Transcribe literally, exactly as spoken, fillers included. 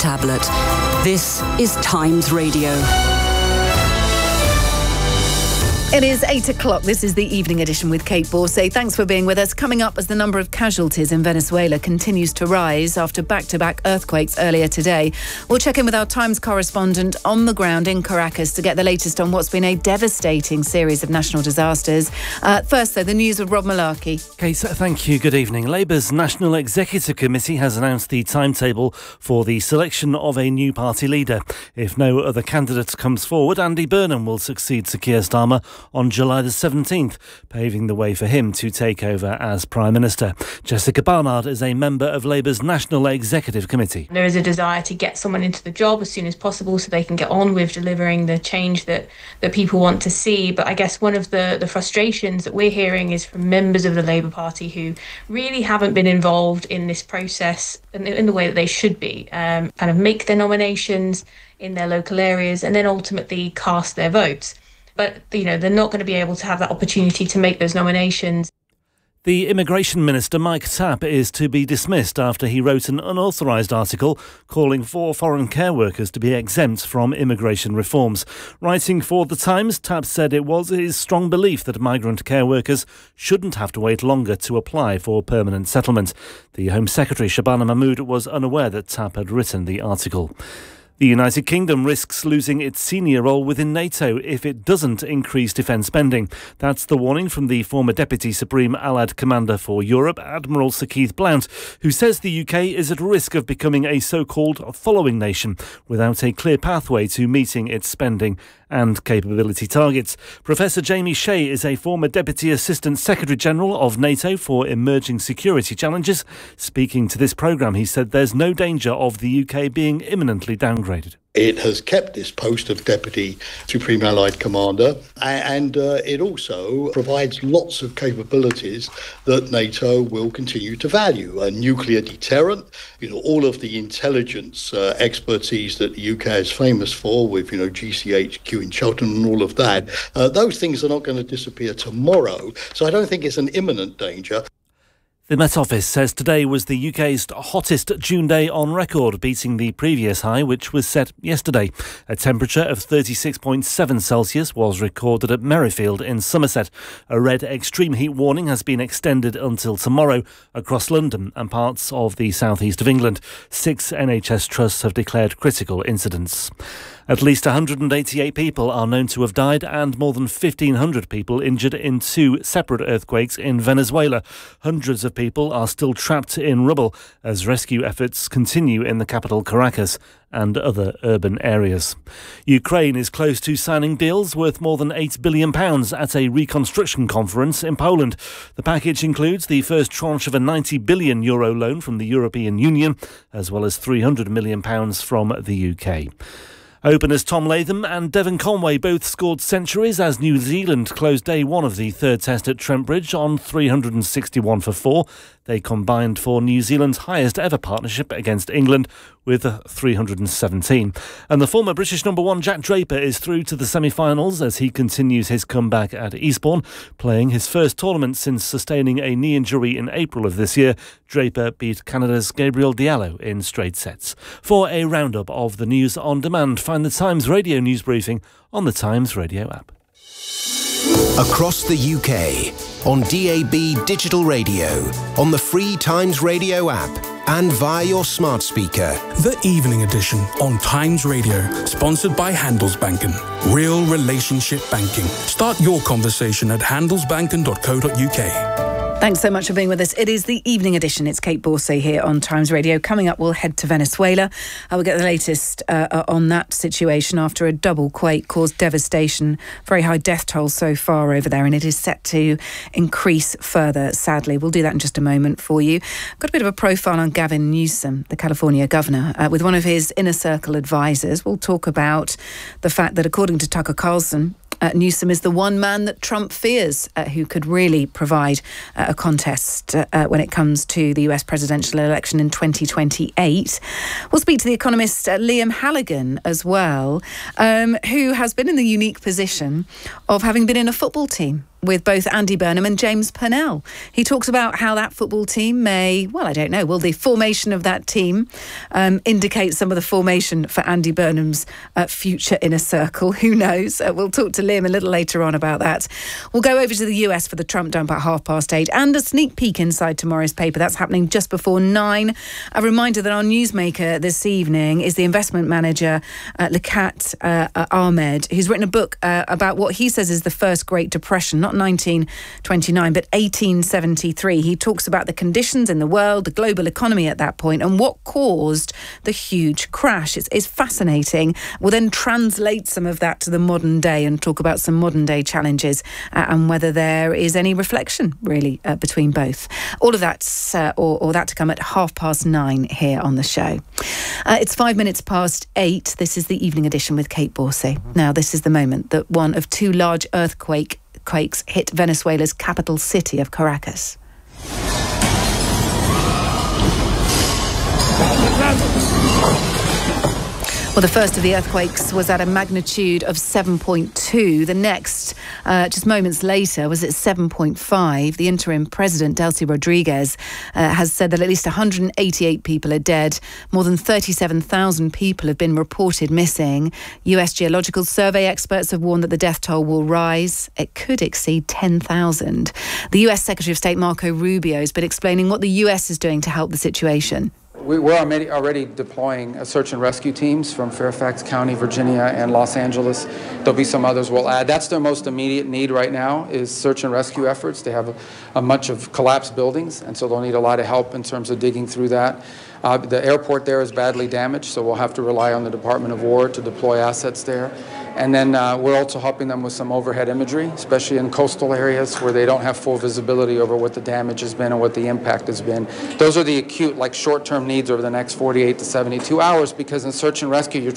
tablet. This is Times Radio. It is eight o'clock. This is the evening edition with Kate Borsay. Thanks for being with us. Coming up, as the number of casualties in Venezuela continues to rise after back-to-back earthquakes earlier today, we'll check in with our Times correspondent on the ground in Caracas to get the latest on what's been a devastating series of national disasters. Uh, first, though, the news with Rob Malarkey. Kate, thank you. Good evening. Labour's National Executive Committee has announced the timetable for the selection of a new party leader. If no other candidate comes forward, Andy Burnham will succeed Sir Keir Starmer on July the seventeenth, paving the way for him to take over as Prime Minister. Jessica Barnard is a member of Labour's National Executive Committee. There is a desire to get someone into the job as soon as possible so they can get on with delivering the change that, that people want to see. But I guess one of the, the frustrations that we're hearing is from members of the Labour Party who really haven't been involved in this process in, in the way that they should be, um, kind of make their nominations in their local areas and then ultimately cast their votes. But, you know, they're not going to be able to have that opportunity to make those nominations. The Immigration Minister, Mike Tapp, is to be dismissed after he wrote an unauthorised article calling for foreign care workers to be exempt from immigration reforms. Writing for The Times, Tapp said it was his strong belief that migrant care workers shouldn't have to wait longer to apply for permanent settlement. The Home Secretary, Shabana Mahmood, was unaware that Tapp had written the article. The United Kingdom risks losing its senior role within NATO if it doesn't increase defence spending. That's the warning from the former Deputy Supreme Allied Commander for Europe, Admiral Sir Keith Blount, who says the U K is at risk of becoming a so-called following nation without a clear pathway to meeting its spending and capability targets. Professor Jamie Shea is a former Deputy Assistant Secretary-General of NATO for Emerging Security Challenges. Speaking to this programme, he said there's no danger of the U K being imminently downgraded. It has kept this post of Deputy Supreme Allied Commander, and uh, it also provides lots of capabilities that NATO will continue to value. A nuclear deterrent, you know, all of the intelligence uh, expertise that the U K is famous for with, you know, G C H Q in Cheltenham and all of that, uh, those things are not going to disappear tomorrow. So I don't think it's an imminent danger. The Met Office says today was the U K's hottest June day on record, beating the previous high, which was set yesterday. A temperature of thirty-six point seven Celsius was recorded at Merrifield in Somerset. A red extreme heat warning has been extended until tomorrow across London and parts of the southeast of England. Six N H S trusts have declared critical incidents. At least one hundred eighty-eight people are known to have died and more than fifteen hundred people injured in two separate earthquakes in Venezuela. Hundreds of people are still trapped in rubble as rescue efforts continue in the capital Caracas and other urban areas. Ukraine is close to signing deals worth more than eight billion pounds at a reconstruction conference in Poland. The package includes the first tranche of a ninety billion euro loan from the European Union, as well as three hundred million pounds from the U K. Openers Tom Latham and Devon Conway both scored centuries as New Zealand closed day one of the third test at Trent Bridge on three hundred sixty-one for four. They combined for New Zealand's highest ever partnership against England with three hundred seventeen. And the former British number one Jack Draper is through to the semi-finals as he continues his comeback at Eastbourne. Playing his first tournament since sustaining a knee injury in April of this year, Draper beat Canada's Gabriel Diallo in straight sets. For a roundup of the news on demand, find the Times Radio news briefing on the Times Radio app. Across the U K, on D A B digital radio, on the free Times Radio app, and via your smart speaker. The Evening Edition on Times Radio, sponsored by Handelsbanken. Real relationship banking. Start your conversation at handelsbanken dot co dot uk. Thanks so much for being with us. It is the Evening Edition. It's Kate Borsay here on Times Radio. Coming up, we'll head to Venezuela. Uh, we'll get the latest uh, on that situation after a double quake caused devastation. Very high death toll so far over there, and it is set to increase further, sadly. We'll do that in just a moment for you. Got a bit of a profile on Gavin Newsom, the California governor, uh, with one of his inner circle advisors. We'll talk about the fact that, according to Tucker Carlson, Uh, Newsom is the one man that Trump fears uh, who could really provide uh, a contest uh, uh, when it comes to the U S presidential election in twenty twenty-eight. We'll speak to the economist uh, Liam Halligan as well, um, who has been in the unique position of having been in a football team with both Andy Burnham and James Purnell. He talks about how that football team may, well, I don't know, will the formation of that team um, indicate some of the formation for Andy Burnham's uh, future inner circle? Who knows? Uh, we'll talk to Liam a little later on about that. We'll go over to the U S for the Trump dump at half past eight and a sneak peek inside tomorrow's paper. That's happening just before nine. A reminder that our newsmaker this evening is the investment manager, uh, Liaquat uh, Ahmed, who's written a book uh, about what he says is the first Great Depression, not nineteen twenty-nine, but eighteen seventy-three. He talks about the conditions in the world, the global economy at that point, and what caused the huge crash. It's, it's fascinating. We'll then translate some of that to the modern day and talk about some modern day challenges uh, and whether there is any reflection, really, uh, between both. All of that, uh, or, or that to come at half past nine here on the show. Uh, it's five minutes past eight. This is the evening edition with Kate Borsey. Mm-hmm. Now, this is the moment that one of two large earthquake quakes hit Venezuela's capital city of Caracas. Well, the first of the earthquakes was at a magnitude of seven point two. The next, uh, just moments later, was at seven point five. The interim president, Delcy Rodriguez, uh, has said that at least one hundred eighty-eight people are dead. More than thirty-seven thousand people have been reported missing. U S Geological Survey experts have warned that the death toll will rise. It could exceed ten thousand. The U S Secretary of State, Marco Rubio, has been explaining what the U S is doing to help the situation. We're already deploying search and rescue teams from Fairfax County, Virginia, and Los Angeles. There'll be some others we'll add. That's their most immediate need right now is search and rescue efforts. They have a, a bunch of collapsed buildings, and so they'll need a lot of help in terms of digging through that. Uh, the airport there is badly damaged, so we'll have to rely on the Department of War to deploy assets there. And then uh, we're also helping them with some overhead imagery, especially in coastal areas where they don't have full visibility over what the damage has been and what the impact has been. Those are the acute, like short-term needs over the next forty-eight to seventy-two hours, because in search and rescue, you're